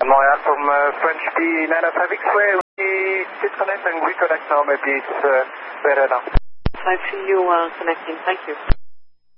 Montreal from French P905 X-ray. We disconnect and reconnect now. Maybe it's better now. I see you connecting. Thank you.